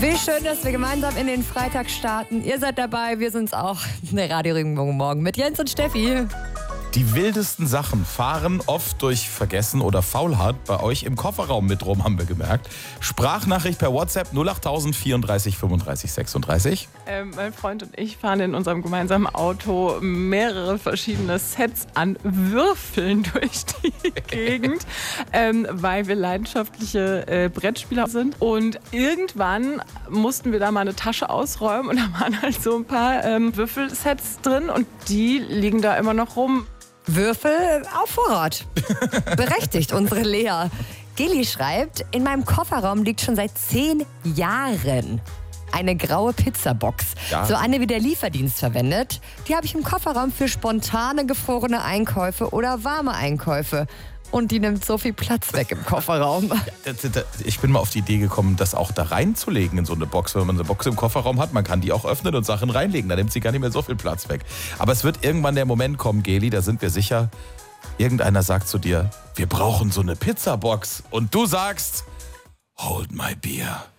Wie schön, dass wir gemeinsam in den Freitag starten. Ihr seid dabei, wir sind's auch. Der Radio Regenbogen morgen mit Jens und Steffi. Die wildesten Sachen fahren oft durch Vergessen oder Faulheit bei euch im Kofferraum mit rum, haben wir gemerkt. Sprachnachricht per WhatsApp 08000 34 35 36. Mein Freund und ich fahren in unserem gemeinsamen Auto mehrere verschiedene Sets an Würfeln durch die Gegend, weil wir leidenschaftliche Brettspieler sind. Und irgendwann mussten wir da mal eine Tasche ausräumen und da waren halt so ein paar Würfelsets drin und die liegen da immer noch rum. Würfel auf Vorrat. Berechtigt, unsere Lea. Geli schreibt, in meinem Kofferraum liegt schon seit 10 Jahren eine graue Pizzabox. Ja. So eine wie der Lieferdienst verwendet. Die habe ich im Kofferraum für spontane gefrorene Einkäufe oder warme Einkäufe. Und die nimmt so viel Platz weg im Kofferraum. Ich bin mal auf die Idee gekommen, das auch da reinzulegen in so eine Box. Wenn man eine Box im Kofferraum hat, man kann die auch öffnen und Sachen reinlegen. Da nimmt sie gar nicht mehr so viel Platz weg. Aber es wird irgendwann der Moment kommen, Geli, da sind wir sicher, irgendeiner sagt zu dir, wir brauchen so eine Pizzabox. Und du sagst, hold my beer.